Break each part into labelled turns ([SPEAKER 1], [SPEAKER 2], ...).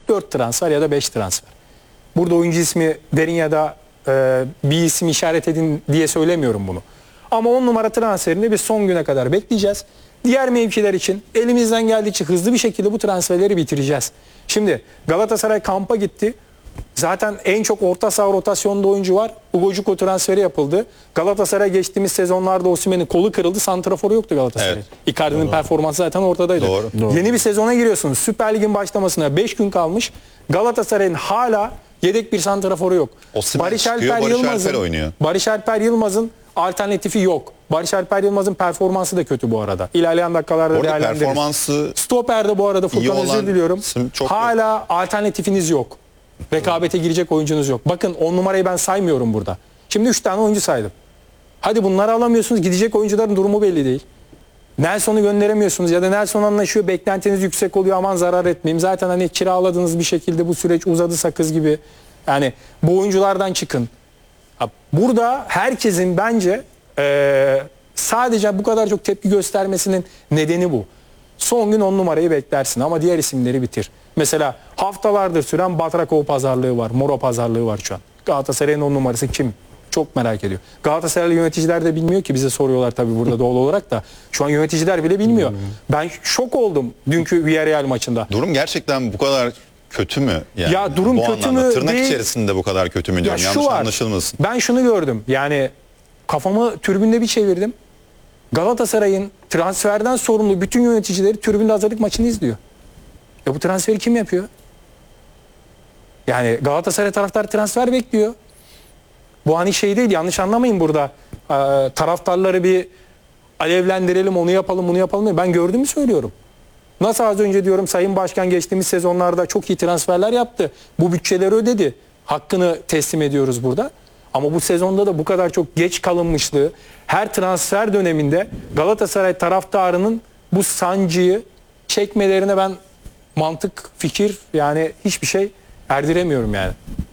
[SPEAKER 1] 4 transfer ya da 5 transfer. Burada oyuncu ismi verin ya da bir isim işaret edin diye söylemiyorum bunu. Ama 10 numara transferini biz son güne kadar bekleyeceğiz. Diğer mevkiler için elimizden geldikçe hızlı bir şekilde bu transferleri bitireceğiz. Şimdi Galatasaray kampa gitti. Zaten en çok orta saha rotasyonda oyuncu var. Ugo Cuko transferi yapıldı. Galatasaray geçtiğimiz sezonlarda Osimhen'in kolu kırıldı. Santraforu yoktu Galatasaray. Evet. Icardi'nin performansı zaten ortadaydı.
[SPEAKER 2] Doğru.
[SPEAKER 1] Yeni bir sezona giriyorsunuz. Süper Lig'in başlamasına 5 gün kalmış. Galatasaray'ın hala yedek bir santraforu yok.
[SPEAKER 2] Barış Alper oynuyor.
[SPEAKER 1] Barış Alper Yılmaz'ın alternatifi yok. Barış Alper Yılmaz'ın performansı da kötü bu arada. İlerleyen dakikalarda değerlendiririz.
[SPEAKER 2] Performansı
[SPEAKER 1] Stoper'de bu arada Furkan özür diliyorum. Hala alternatifiniz yok. Rekabete girecek oyuncunuz yok. Bakın 10 numarayı ben saymıyorum burada. Şimdi 3 tane oyuncu saydım. Hadi bunları alamıyorsunuz. Gidecek oyuncuların durumu belli değil. Nelson'u gönderemiyorsunuz ya da Nelson anlaşıyor. Beklentiniz yüksek oluyor, aman zarar etmeyeyim. Zaten hani kiraladığınız bir şekilde bu süreç uzadı sakız gibi. Yani bu oyunculardan çıkın. Burada herkesin bence sadece bu kadar çok tepki göstermesinin nedeni bu. Son gün 10 numarayı beklersin ama diğer isimleri bitir. Mesela haftalardır süren Batrakov pazarlığı var, Moro pazarlığı var şu an. Galatasaray'ın 10 numarası kim? Çok merak ediyor. Galatasaraylı yöneticiler de bilmiyor ki, bize soruyorlar tabii burada doğal olarak da. Şu an yöneticiler bile bilmiyor. Ben şok oldum dünkü Villarreal maçında.
[SPEAKER 2] Durum gerçekten bu kadar kötü mü? Yani
[SPEAKER 1] ya durum
[SPEAKER 2] bu
[SPEAKER 1] kötü
[SPEAKER 2] anlamda,
[SPEAKER 1] mü
[SPEAKER 2] tırnak
[SPEAKER 1] değil.
[SPEAKER 2] içerisinde bu kadar kötü mü diyorum. Yanlış anlaşılmasın.
[SPEAKER 1] Ben şunu gördüm. Yani kafamı tribünde bir çevirdim. Galatasaray'ın transferden sorumlu bütün yöneticileri tribünde hazırlık maçını izliyor. Bu transferi kim yapıyor? Yani Galatasaray taraftar transfer bekliyor. Bu hani şey değil, yanlış anlamayın burada. Taraftarları bir alevlendirelim, onu yapalım, bunu yapalım. Ben gördüğümü söylüyorum. Nasıl az önce diyorum, Sayın Başkan geçtiğimiz sezonlarda çok iyi transferler yaptı. Bu bütçeleri ödedi. Hakkını teslim ediyoruz burada. Ama bu sezonda da bu kadar çok geç kalınmışlığı, her transfer döneminde Galatasaray taraftarının bu sancıyı çekmelerine ben mantık, fikir yani hiçbir şey erdiremiyorum yani.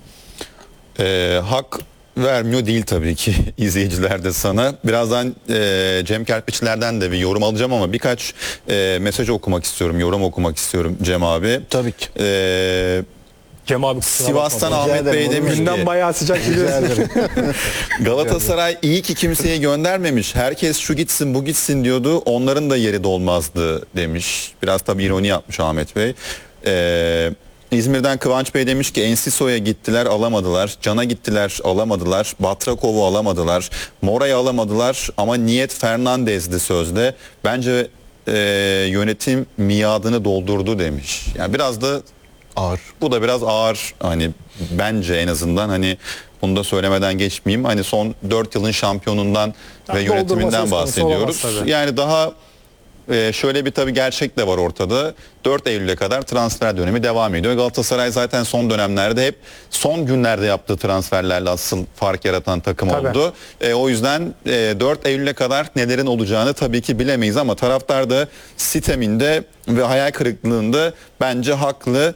[SPEAKER 2] Hak vermiyor değil tabii ki izleyiciler de sana. Birazdan Cem Kerpiçler'den de bir yorum alacağım ama birkaç mesaj okumak istiyorum, yorum okumak istiyorum Cem abi.
[SPEAKER 3] Tabii ki.
[SPEAKER 1] Cem abi
[SPEAKER 2] Sivas'tan Ahmet Bey demiş ki
[SPEAKER 1] günden bayağı sıcak biliyorsun.
[SPEAKER 2] Galatasaray iyi ki kimseyi göndermemiş. Herkes şu gitsin bu gitsin diyordu. Onların da yeri dolmazdı demiş. Biraz tabii ironi yapmış Ahmet Bey. İzmir'den Kıvanç Bey demiş ki Enciso'ya gittiler alamadılar. Can'a gittiler alamadılar. Batrakov'u alamadılar. Mora'yı alamadılar ama niyet Fernandez'di sözde. Bence yönetim miadını doldurdu demiş. Yani biraz da ağır. Bu da biraz ağır hani bence en azından hani bunu da söylemeden geçmeyeyim. Hani son 4 yılın şampiyonundan ve yönetiminden bahsediyoruz. Yani daha şöyle bir tabii gerçek de var ortada. 4 Eylül'e kadar transfer dönemi devam ediyor. Galatasaray zaten son dönemlerde hep son günlerde yaptığı transferlerle asıl fark yaratan takım oldu. O yüzden 4 Eylül'e kadar nelerin olacağını tabii ki bilemeyiz ama taraftar da siteminde ve hayal kırıklığında bence haklı.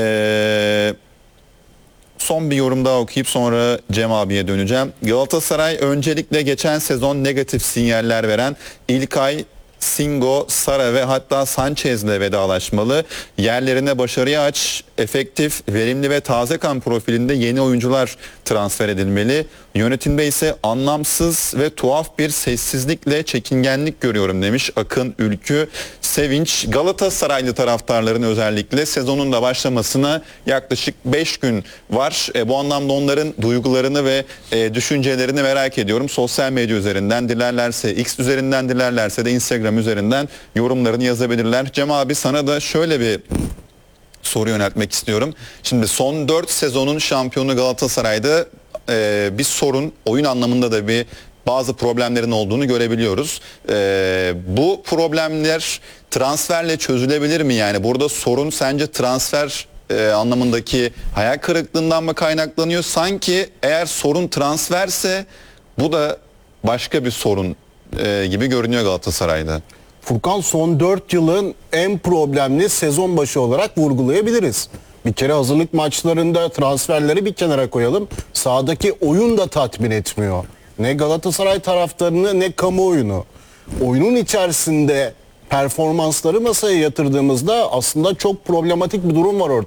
[SPEAKER 2] Son bir yorum daha okuyup sonra Cem abiye döneceğim. Galatasaray öncelikle geçen sezon negatif sinyaller veren İlkay, Singo, Sara ve hatta Sanchez'le vedalaşmalı. Yerlerine başarıya aç, efektif, verimli ve taze kan profilinde yeni oyuncular transfer edilmeli. Yönetimde ise anlamsız ve tuhaf bir sessizlikle çekingenlik görüyorum demiş Akın Ülkü. Sevinç, Galatasaraylı taraftarların özellikle sezonun da başlamasına yaklaşık 5 gün var. Bu anlamda onların duygularını ve düşüncelerini merak ediyorum. Sosyal medya üzerinden dilerlerse, X üzerinden dilerlerse de Instagram üzerinden yorumlarını yazabilirler. Cem abi sana da şöyle bir soru yöneltmek istiyorum. Şimdi son 4 sezonun şampiyonu Galatasaray'da bir sorun, oyun anlamında da bazı problemlerin olduğunu görebiliyoruz. Bu problemler transferle çözülebilir mi? Yani burada sorun sence transfer anlamındaki hayal kırıklığından mı kaynaklanıyor? Sanki eğer sorun transferse bu da başka bir sorun gibi görünüyor Galatasaray'da.
[SPEAKER 3] Furkan, son 4 yılın en problemli sezon başı olarak vurgulayabiliriz. Bir kere hazırlık maçlarında transferleri bir kenara koyalım. Sahadaki oyun da tatmin etmiyor. Ne Galatasaray taraftarını ne kamuoyunu. Oyunun içerisinde performansları masaya yatırdığımızda aslında çok problematik bir durum var ortada.